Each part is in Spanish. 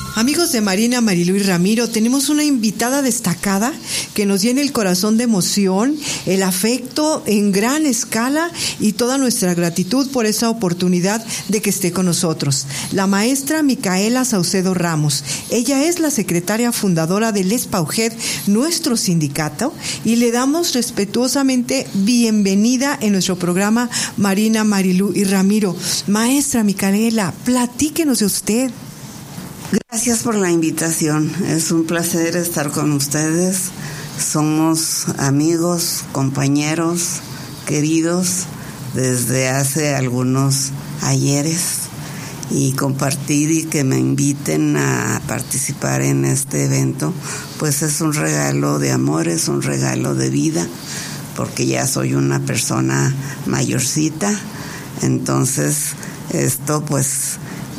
Amigos de Marina, Marilú y Ramiro, tenemos una invitada destacada que nos llena el corazón de emoción, el afecto en gran escala y toda nuestra gratitud por esa oportunidad de que esté con nosotros. La maestra Micaela Saucedo Ramos. Ella es la secretaria fundadora del ESPAUJED, nuestro sindicato, y le damos respetuosamente bienvenida en nuestro programa Marina, Marilú y Ramiro. Maestra Micaela, platíquenos de usted. Gracias por la invitación. Es un placer estar con ustedes. Somos amigos, compañeros, queridos desde hace algunos ayeres, y compartir y que me inviten a participar en este evento, pues es un regalo de amor, es un regalo de vida, porque ya soy una persona mayorcita. Entonces esto pues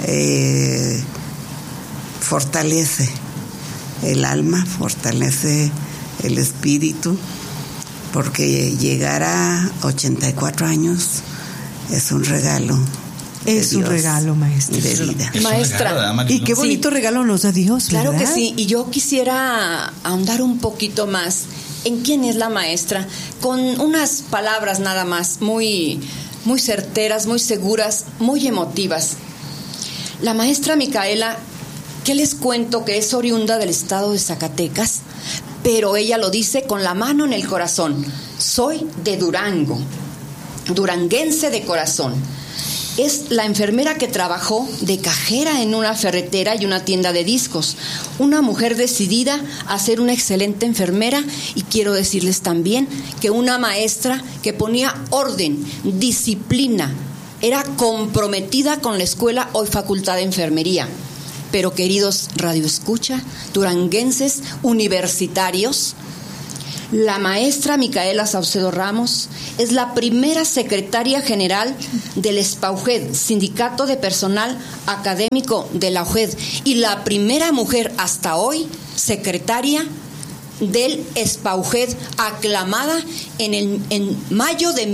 fortalece el alma, fortalece el espíritu, porque llegar a 84 años es un regalo. Es un regalo, maestra. De vida. Maestra. Y qué bonito regalo nos da Dios, Claro ¿verdad? que sí. Y yo quisiera ahondar un poquito más en quién es la maestra, con unas palabras nada más, muy certeras, muy seguras, muy emotivas. La maestra Micaela, ¿qué les cuento? Que es oriunda del estado de Zacatecas, pero ella lo dice con la mano en el corazón. Soy de Durango, duranguense de corazón. Es la enfermera que trabajó de cajera en una ferretera y una tienda de discos. Una mujer decidida a ser una excelente enfermera, y quiero decirles también que una maestra que ponía orden, disciplina, era comprometida con la escuela, hoy Facultad de Enfermería. Pero queridos radioescucha, duranguenses, universitarios, la maestra Micaela Saucedo Ramos es la primera secretaria general del ESPAUJED, Sindicato de Personal Académico de la UJED, y la primera mujer hasta hoy secretaria del ESPAUJED, aclamada en mayo de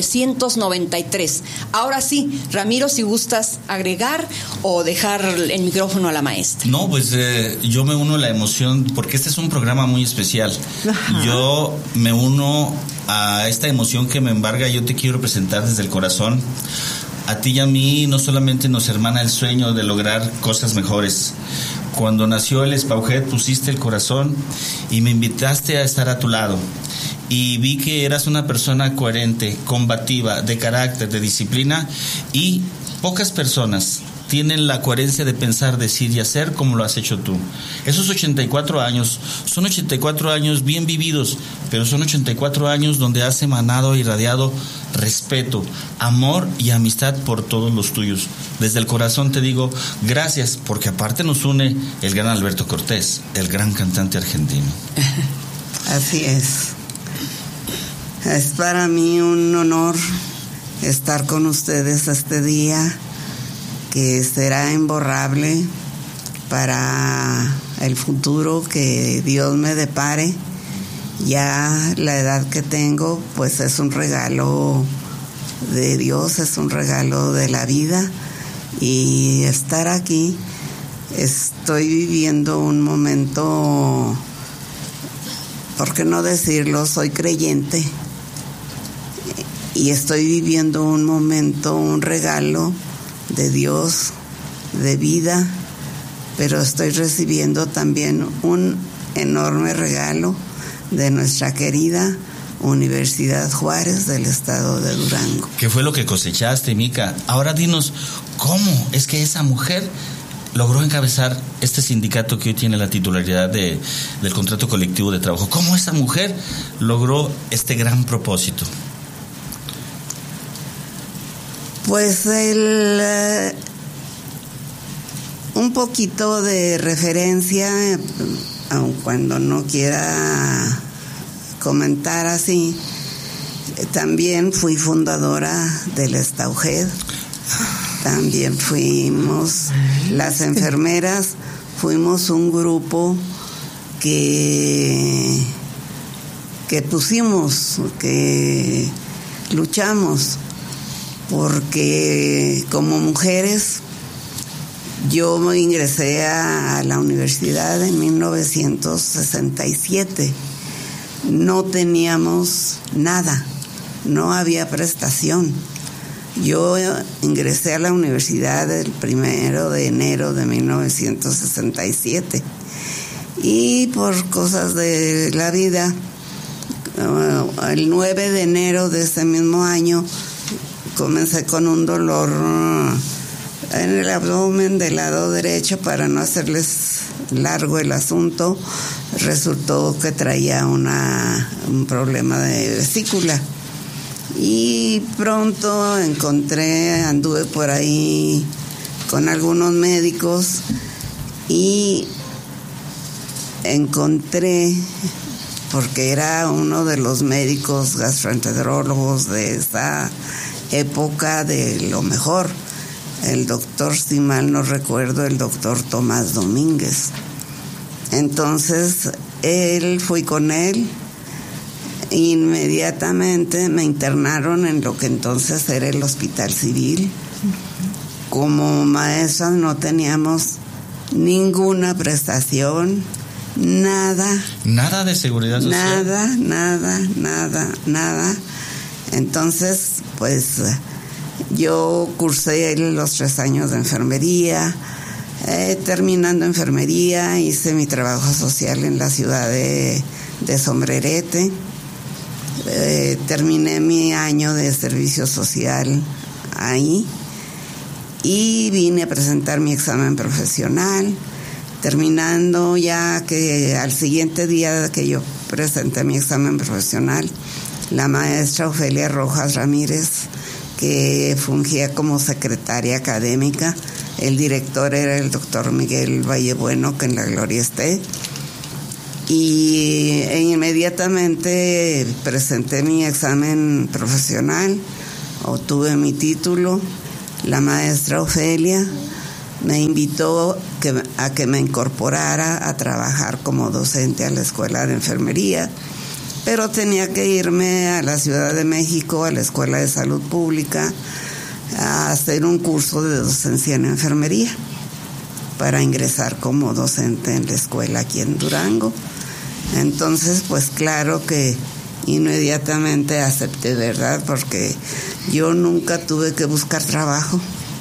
1993. Ahora sí, Ramiro, si gustas agregar o dejar el micrófono a la maestra. No, pues yo me uno a la emoción, porque este es un programa muy especial. Ajá. Yo me uno a esta emoción que me embarga. Yo te quiero presentar desde el corazón. A ti y a mí no solamente nos hermana el sueño de lograr cosas mejores. Cuando nació el ESPAUJED pusiste el corazón y me invitaste a estar a tu lado. Y vi que eras una persona coherente, combativa, de carácter, de disciplina, y pocas personas tienen la coherencia de pensar, decir y hacer como lo has hecho tú. Esos 84 años son 84 años bien vividos, pero son 84 años donde has emanado e irradiado respeto, amor y amistad por todos los tuyos. Desde el corazón te digo gracias, porque aparte nos une el gran Alberto Cortés, el gran cantante argentino. Así es. Es para mí un honor estar con ustedes este día, que será imborrable para el futuro que Dios me depare. Ya la edad que tengo, pues es un regalo de Dios, es un regalo de la vida, y estar aquí, estoy viviendo un momento, ¿por qué no decirlo? Soy creyente, y estoy viviendo un momento, un regalo de Dios, de vida, pero estoy recibiendo también un enorme regalo de nuestra querida Universidad Juárez del estado de Durango. ¿Qué fue lo que cosechaste, Mica? Ahora dinos, ¿cómo es que esa mujer logró encabezar este sindicato que hoy tiene la titularidad del contrato colectivo de trabajo? ¿Cómo esa mujer logró este gran propósito? Pues un poquito de referencia, aun cuando no quiera comentar así, también fui fundadora del ESPAUJED, también fuimos las enfermeras, fuimos un grupo que pusimos, que luchamos, porque como mujeres Yo ingresé a la universidad en 1967. No teníamos nada, no había prestación. Yo ingresé a la universidad el 1 de enero de 1967 y por cosas de la vida, el 9 de enero de ese mismo año comencé con un dolor en el abdomen del lado derecho. Para no hacerles largo el asunto, resultó que traía un problema de vesícula. Y pronto anduve por ahí con algunos médicos y encontré, porque era uno de los médicos gastroenterólogos de esa época, de lo mejor, el doctor, si mal no recuerdo, el doctor Tomás Domínguez. Entonces fui con él. Inmediatamente me internaron en lo que entonces era el Hospital Civil. Como maestras no teníamos ninguna prestación, nada. Nada de seguridad social. Nada. Entonces, pues yo cursé los 3 años de enfermería. Terminando enfermería, hice mi trabajo social en la ciudad de Sombrerete. Terminé mi año de servicio social ahí y vine a presentar mi examen profesional. Terminando, ya que al siguiente día que yo presenté mi examen profesional, la maestra Ofelia Rojas Ramírez, que fungía como secretaria académica, el director era el doctor Miguel Vallebueno, que en la gloria esté, y inmediatamente presenté mi examen profesional, obtuve mi título. La maestra Ofelia me invitó a que me incorporara a trabajar como docente a la escuela de enfermería, pero tenía que irme a la Ciudad de México, a la Escuela de Salud Pública, a hacer un curso de docencia en enfermería para ingresar como docente en la escuela aquí en Durango. Entonces, pues claro que inmediatamente acepté, ¿verdad? Porque yo nunca tuve que buscar trabajo.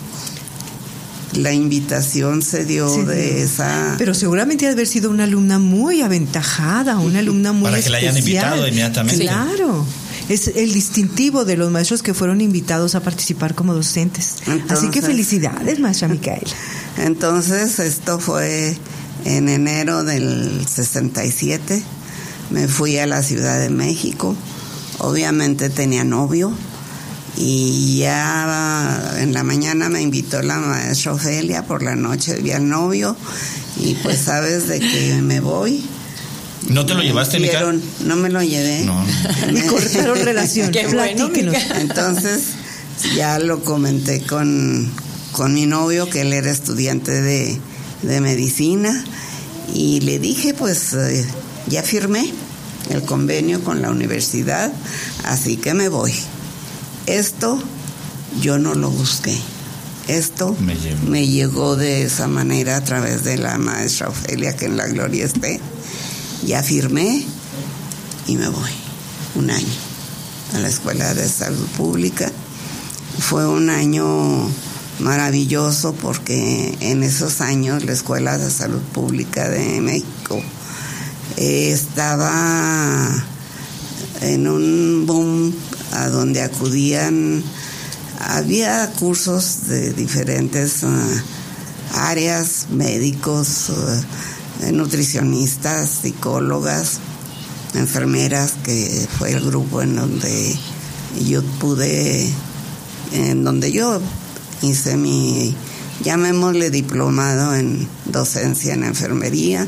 La invitación se dio de esa... Pero seguramente ha de haber sido una alumna muy aventajada, una alumna muy especial. Para que la hayan invitado inmediatamente. Claro. Es el distintivo de los maestros que fueron invitados a participar como docentes. Entonces, así que felicidades, maestra Micaela. Entonces, esto fue en enero del 67. Me fui a la Ciudad de México. Obviamente tenía novio. Y ya en la mañana me invitó la maestra Ofelia, por la noche vi al novio. Y pues sabes de que me voy. ¿No te lo llevaste, Mica? No me lo llevé. No. Y cortaron relación. Qué bueno, Mica. Entonces ya lo comenté con mi novio, que él era estudiante de medicina, y le dije, pues ya firmé el convenio con la universidad, así que me voy. Esto yo no lo busqué. Esto me llegó de esa manera a través de la maestra Ofelia, que en la gloria esté. Ya firmé y me voy. Un año a la Escuela de Salud Pública. Fue un año maravilloso porque en esos años la Escuela de Salud Pública de México estaba en un boom a donde acudían. Había cursos de diferentes áreas, médicos, nutricionistas, psicólogas, enfermeras, que fue el grupo en donde yo hice mi, llamémosle, diplomado en docencia en enfermería.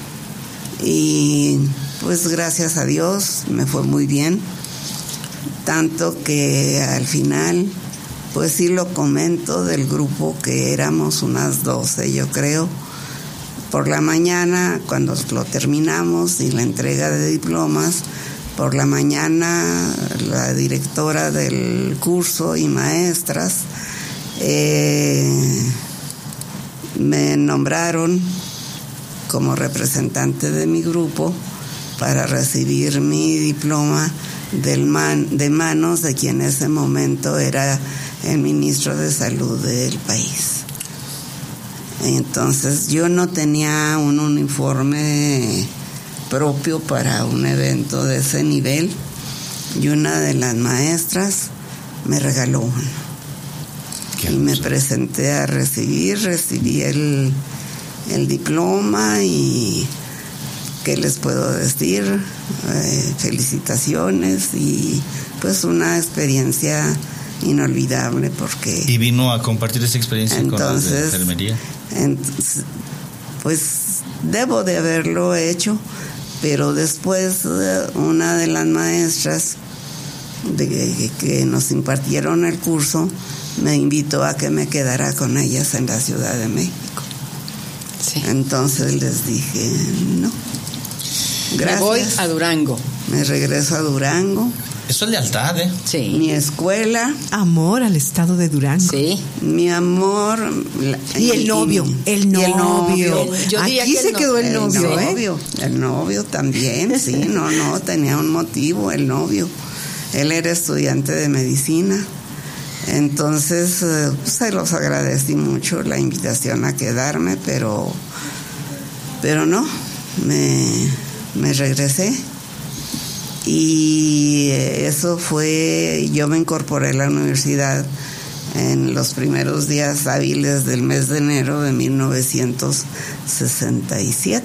Y pues gracias a Dios me fue muy bien, tanto que al final, pues sí lo comento, del grupo que éramos unas 12, yo creo. Por la mañana, cuando lo terminamos y la entrega de diplomas, por la mañana la directora del curso y maestras me nombraron como representante de mi grupo para recibir mi diploma de manos de quien en ese momento era el ministro de Salud del país. Entonces yo no tenía un uniforme propio para un evento de ese nivel y una de las maestras me regaló uno. Y me presenté a recibí el diploma y ¿qué les puedo decir? Felicitaciones y pues una experiencia inolvidable porque... ¿Y vino a compartir esa experiencia con los de enfermería? Pues debo de haberlo hecho, pero después una de las maestras que nos impartieron el curso me invitó a que me quedara con ellas en la Ciudad de México. Sí. Entonces les dije, no, gracias. Me voy a Durango. Me regreso a Durango. Eso es lealtad, ¿eh? Sí. Mi escuela. Amor al estado de Durango. Sí. Mi amor. Y el novio. El novio. Aquí se quedó el novio, ¿eh? El novio también, sí. No, tenía un motivo, el novio. Él era estudiante de medicina. Entonces, se los agradecí mucho la invitación a quedarme, pero no, me regresé. Y eso fue, yo me incorporé a la universidad en los primeros días hábiles del mes de enero de 1967.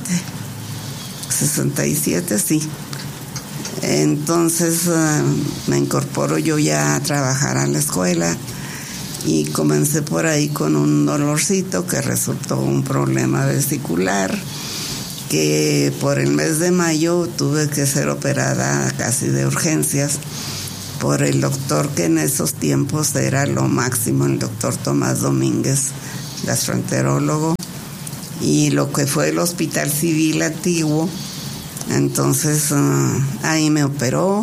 67, sí. Entonces me incorporo yo ya a trabajar a la escuela y comencé por ahí con un dolorcito que resultó un problema vesicular, que por el mes de mayo tuve que ser operada casi de urgencias por el doctor que en esos tiempos era lo máximo, el doctor Tomás Domínguez, gastroenterólogo, y lo que fue el Hospital Civil Antiguo. Entonces ahí me operó,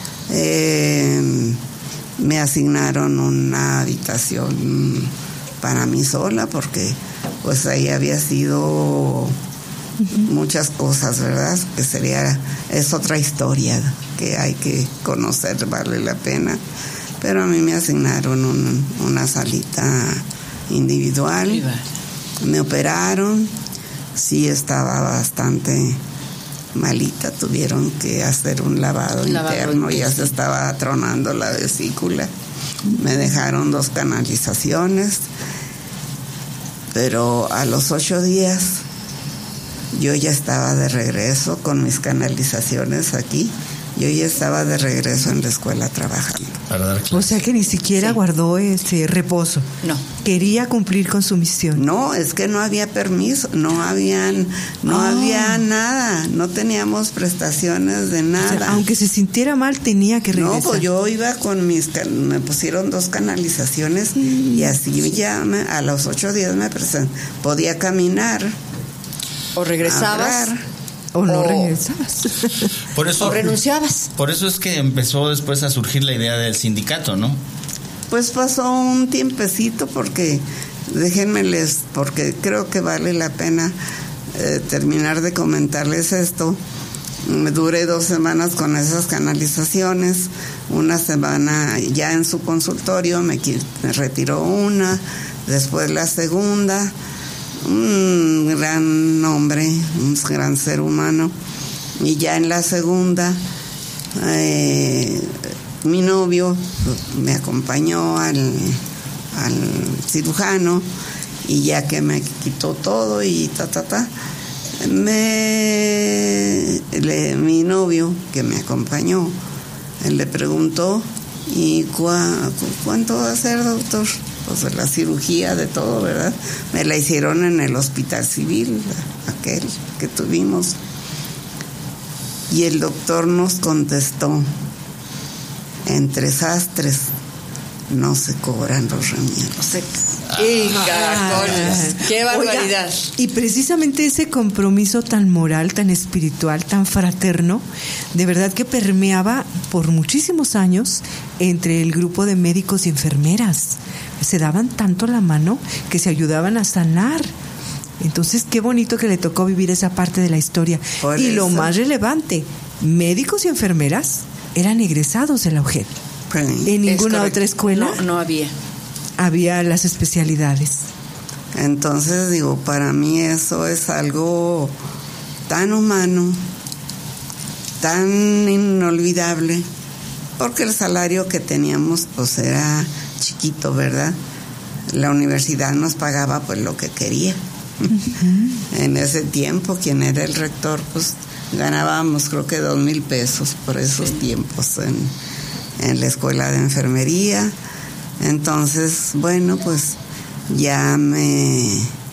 me asignaron una habitación para mí sola porque pues ahí había sido muchas cosas, ¿verdad? Que es otra historia que hay que conocer, vale la pena. Pero a mí me asignaron una salita individual. Me operaron, sí estaba bastante malita, tuvieron que hacer un lavado interno, ya se estaba tronando la vesícula. Me dejaron 2 canalizaciones, pero a los 8 días yo ya estaba de regreso con mis canalizaciones aquí. Yo ya estaba de regreso en la escuela trabajando. O sea que ni siquiera guardó ese reposo. No. Quería cumplir con su misión. No, es que no había permiso, no había nada, no teníamos prestaciones de nada. O sea, aunque se sintiera mal, tenía que regresar. No, pues yo iba con me pusieron 2 canalizaciones y así ya a los 8 días me presenté. Podía caminar. O regresabas. O no regresabas. Por eso, o renunciabas. Por eso es que empezó después a surgir la idea del sindicato, ¿no? Pues pasó un tiempecito porque porque creo que vale la pena terminar de comentarles esto. Me duré 2 semanas con esas canalizaciones. Una semana ya en su consultorio me retiró una, después la segunda. Un gran hombre, un gran ser humano, y ya en la segunda mi novio me acompañó al cirujano, y ya que me quitó todo y mi novio que me acompañó, él le preguntó, ¿y cuánto va a ser, doctor? Pues de la cirugía, de todo, ¿verdad? Me la hicieron en el Hospital Civil, aquel que tuvimos. Y el doctor nos contestó, entre sastres no se cobran los remieros. ¡Qué barbaridad! Oiga, y precisamente ese compromiso tan moral, tan espiritual, tan fraterno, de verdad que permeaba por muchísimos años entre el grupo de médicos y enfermeras. Se daban tanto la mano que se ayudaban a sanar Entonces, qué bonito que le tocó vivir esa parte de la historia. Y lo más relevante, médicos y enfermeras eran egresados de la UGED. En ninguna otra escuela no había. Había las especialidades. Entonces, digo, para mí eso es algo tan humano, tan inolvidable, porque el salario que teníamos pues era chiquito, ¿verdad? La universidad nos pagaba pues lo que quería. Uh-huh. En ese tiempo, quien era el rector, pues ganábamos creo que 2,000 pesos por esos tiempos en la escuela de enfermería. Entonces, bueno, pues ya me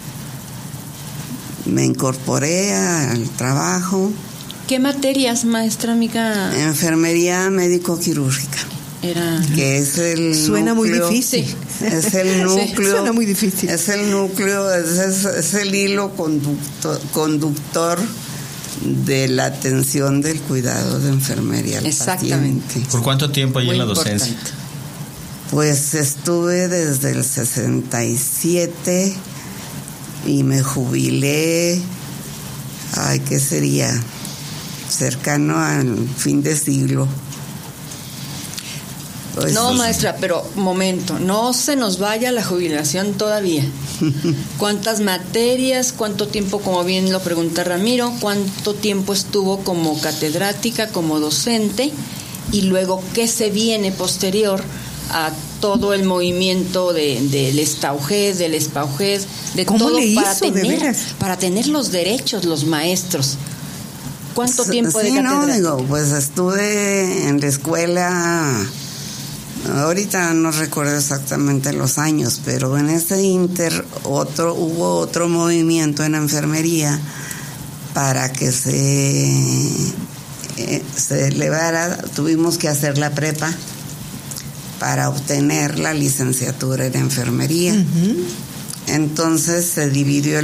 incorporé al trabajo. ¿Qué materias, maestra amiga? Enfermería médico-quirúrgica. Que es el suena núcleo, muy difícil. Es el núcleo. Sí, suena muy difícil. Es el núcleo, es el hilo conductor de la atención del cuidado de enfermería al paciente. ¿Por cuánto tiempo allí en la docencia? Importante. Pues estuve desde el 67 y me jubilé, ¿qué sería? Cercano al fin de siglo. Pues, no, maestra, pero momento, no se nos vaya la jubilación todavía. ¿Cuántas materias, cuánto tiempo, como bien lo pregunta Ramiro, cuánto tiempo estuvo como catedrática, como docente, y luego qué se viene posterior a todo el movimiento del Estauged, del Espauged, de ¿cómo todo le hizo, para tener los derechos los maestros? ¿Cuánto tiempo de catedrática? No, digo, pues estuve en la escuela. Ahorita no recuerdo exactamente los años, pero en ese inter hubo otro movimiento en enfermería para que se elevara. Tuvimos que hacer la prepa para obtener la licenciatura en enfermería. Uh-huh. Entonces se dividió